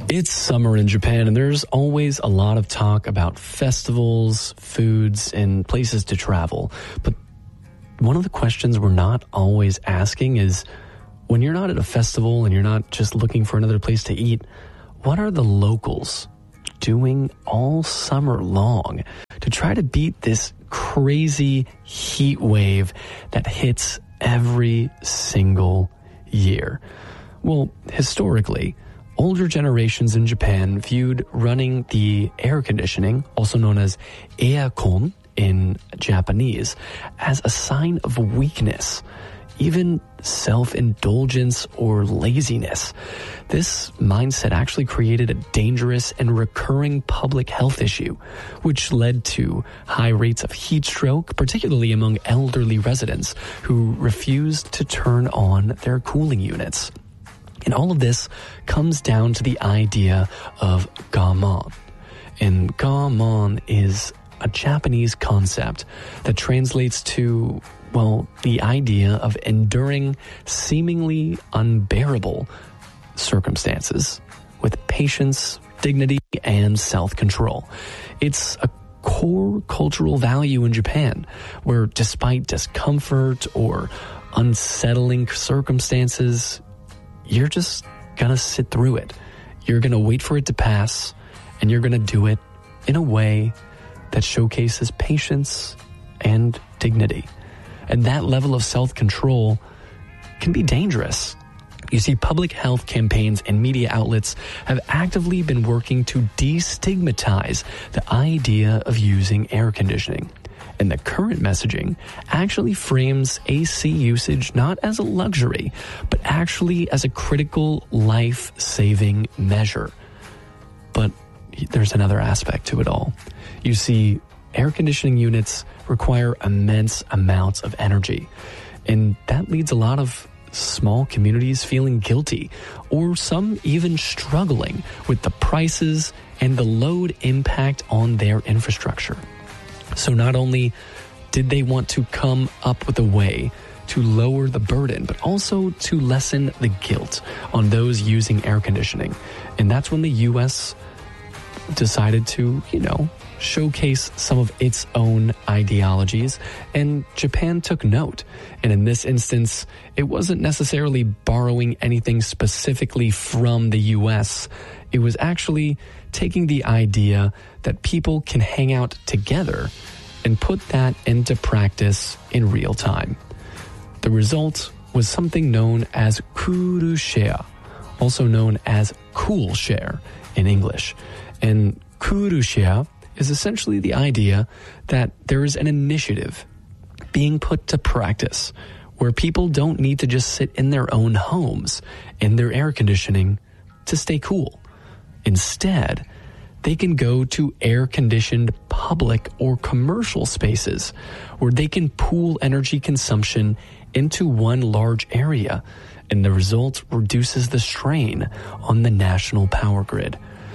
It's summer in Japan, and there's always a lot of talk about festivals, foods, and places to travel. But one of the questions we're not always asking is, when you're not at a festival and you're not just looking for another place to eat, what are the locals doing all summer long to try to beat this crazy heat wave that hits every single year? Well, historically, older generations in Japan viewed running the air conditioning, also known as aircon in Japanese, as a sign of weakness, even self-indulgence or laziness. This mindset actually created a dangerous and recurring public health issue, which led to high rates of heat stroke, particularly among elderly residents who refused to turn on their cooling units. And all of this comes down to the idea of gaman. And gaman is a Japanese concept that translates to, well, the idea of enduring seemingly unbearable circumstances with patience, dignity, and self-control. It's a core cultural value in Japan, where despite discomfort or unsettling circumstances, you're just gonna sit through it. You're gonna wait for it to pass, and you're gonna do it in a way that showcases patience and dignity. And that level of self-control can be dangerous. You see, public health campaigns and media outlets have actively been working to destigmatize the idea of using air conditioning. And the current messaging actually frames AC usage not as a luxury, but actually as a critical life-saving measure. But there's another aspect to it all. You see, air conditioning units require immense amounts of energy, and that leads a lot of small communities feeling guilty, or some even struggling with the prices and the load impact on their infrastructure. So not only did they want to come up with a way to lower the burden, but also to lessen the guilt on those using air conditioning. And that's when the U.S. decided to, showcase some of its own ideologies, and Japan took note. And in this instance, it wasn't necessarily borrowing anything specifically from the US. It was actually taking the idea that people can hang out together and put that into practice in real time. The result was something known as kuru share, also known as cool share in English. And kuru share is essentially the idea that there is an initiative being put to practice where people don't need to just sit in their own homes in their air conditioning to stay cool. Instead, they can go to air-conditioned public or commercial spaces where they can pool energy consumption into one large area, and the result reduces the strain on the national power grid.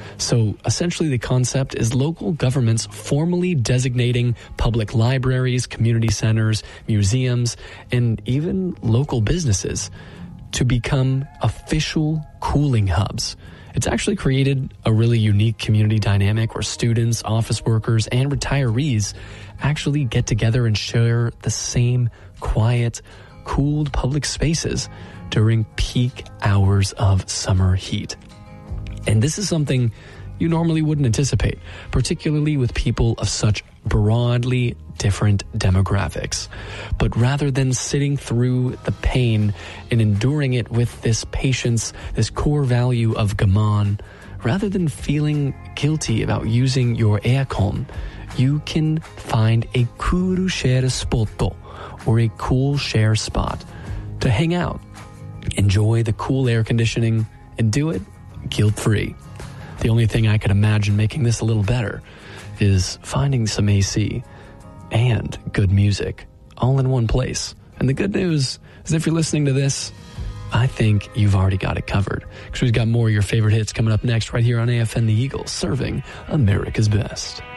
So essentially the concept is local governments formally designating public libraries, community centers, museums, and even local businesses to become official cooling hubs. It's actually created a really unique community dynamic where students, office workers, and retirees actually get together and share the same quiet, cooled public spaces during peak hours of summer heat. And this is something you normally wouldn't anticipate, particularly with people of such broadly different demographics. But rather than sitting through the pain and enduring it with this patience, this core value of gaman, rather than feeling guilty about using your aircon, you can find a kuru share spot, or a cool share spot, to hang out, enjoy the cool air conditioning, and do it guilt-free. The only thing I could imagine making this a little better is finding some AC and good music all in one place. And the good news is, if you're listening to this, I think you've already got it covered, because we've got more of your favorite hits coming up next right here on AFN The Eagle, serving America's best.